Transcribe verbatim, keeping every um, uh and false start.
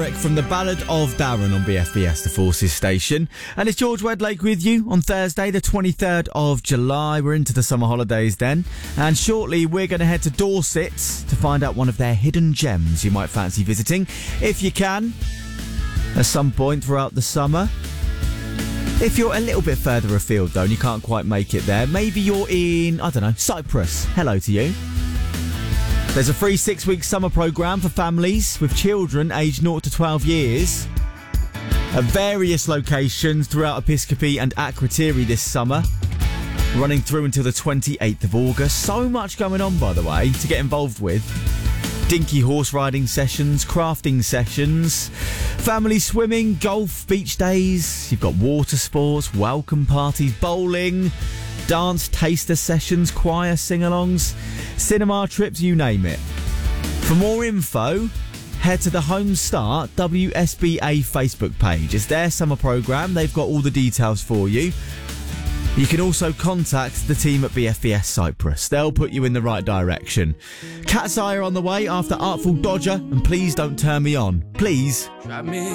From the Ballad of Darren on B F B S, the Forces station. And it's George Wedlake with you on Thursday, the twenty-third of July. We're into the summer holidays then. And shortly we're going to head to Dorset to find out one of their hidden gems you might fancy visiting, if you can, at some point throughout the summer. If you're a little bit further afield though and you can't quite make it there, maybe you're in, I don't know, Cyprus. Hello to you. There's a free six-week summer programme for families with children aged zero to twelve years at various locations throughout Episcopi and Akrotiri this summer, running through until the twenty-eighth of August. So much going on, by the way, to get involved with. Dinky horse riding sessions, crafting sessions, family swimming, golf, beach days. You've got water sports, welcome parties, bowling, dance taster sessions, choir sing-alongs, cinema trips, you name it. For more info, head to the Home Start W S B A Facebook page. It's their summer programme. They've got all the details for you. You can also contact the team at B F B S Cyprus. They'll put you in the right direction. Cat's Eye are on the way after Artful Dodger, and Please Don't Turn Me On. Please.